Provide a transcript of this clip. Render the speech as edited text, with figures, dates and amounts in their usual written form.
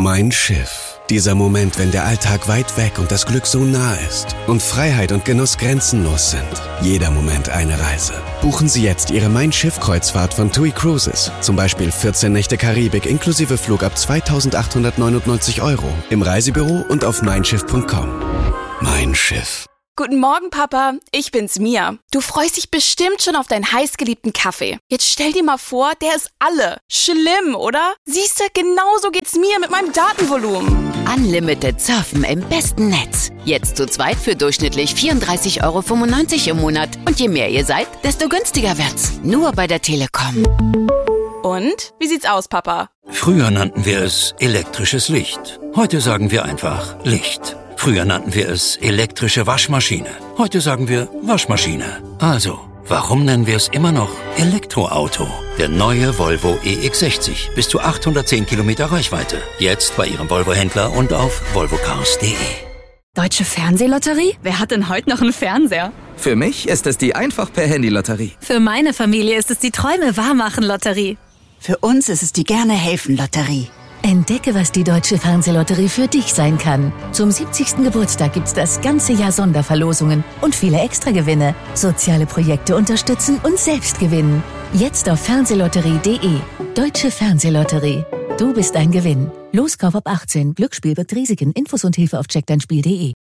Mein Schiff. Dieser Moment, wenn der Alltag weit weg und das Glück so nah ist und Freiheit und Genuss grenzenlos sind. Jeder Moment eine Reise. Buchen Sie jetzt Ihre Mein Schiff-Kreuzfahrt von TUI Cruises. Zum Beispiel 14 Nächte Karibik inklusive Flug ab 2.899 € im Reisebüro und auf meinschiff.com. Mein Schiff. Guten Morgen, Papa. Ich bin's, Mia. Du freust dich bestimmt schon auf deinen heißgeliebten Kaffee. Jetzt stell dir mal vor, der ist alle. Schlimm, oder? Siehste, genauso geht's mir mit meinem Datenvolumen. Unlimited surfen im besten Netz. Jetzt zu zweit für durchschnittlich 34,95 € im Monat. Und je mehr ihr seid, desto günstiger wird's. Nur bei der Telekom. Und? Wie sieht's aus, Papa? Früher nannten wir es elektrisches Licht. Heute sagen wir einfach Licht. Früher nannten wir es elektrische Waschmaschine. Heute sagen wir Waschmaschine. Also, warum nennen wir es immer noch Elektroauto? Der neue Volvo EX60. Bis zu 810 Kilometer Reichweite. Jetzt bei Ihrem Volvo-Händler und auf volvocars.de. Deutsche Fernsehlotterie? Wer hat denn heute noch einen Fernseher? Für mich ist es die Einfach-per-Handy-Lotterie. Für meine Familie ist es die Träume-wahrmachen-Lotterie. Für uns ist es die Gerne-helfen-Lotterie. Entdecke, was die Deutsche Fernsehlotterie für dich sein kann. Zum 70. Geburtstag gibt's das ganze Jahr Sonderverlosungen und viele Extragewinne. Soziale Projekte unterstützen und selbst gewinnen. Jetzt auf fernsehlotterie.de. Deutsche Fernsehlotterie. Du bist ein Gewinn. Loskauf ab 18. Glücksspiel birgt Risiken. Infos und Hilfe auf checkdeinspiel.de.